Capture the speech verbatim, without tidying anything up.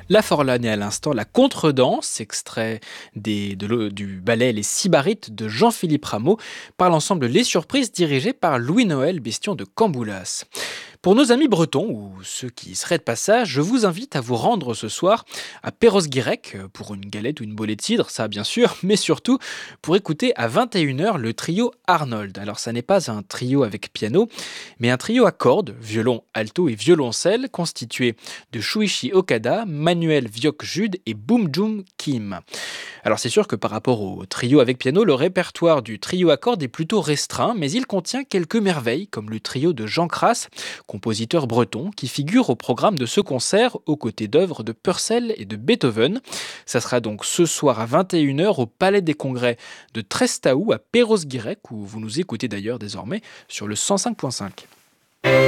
La Forlane et à l'instant la contredanse, extrait des- de l'o- du ballet Les Sybarites de Jean-Philippe Rameau, par l'ensemble Les Surprises dirigé par Louis-Noël Bestion de Camboulas. Pour nos amis bretons ou ceux qui y seraient de passage, je vous invite à vous rendre ce soir à Perros-Guirec euh, pour une galette ou une bolée de cidre, ça bien sûr, mais surtout pour écouter à vingt et une heures le trio Arnold. Alors ça n'est pas un trio avec piano, mais un trio à cordes, violon, alto et violoncelle, constitué de Shuichi Okada, Manuel Viok-Jude et Boom Joom Kim. Alors c'est sûr que par rapport au trio avec piano, le répertoire du trio à cordes est plutôt restreint, mais il contient quelques merveilles, comme le trio de Jean Crass, compositeur breton, qui figure au programme de ce concert aux côtés d'œuvres de Purcell et de Beethoven. Ça sera donc ce soir à vingt et une heures au Palais des Congrès de Trestaou à Perros-Guirec, où vous nous écoutez d'ailleurs désormais sur le cent cinq virgule cinq.